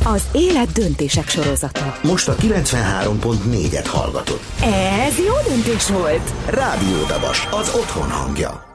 az élet döntések sorozata. Most a 93.4-et hallgatod. Ez jó döntés volt! Rádió Dabas, az otthon hangja.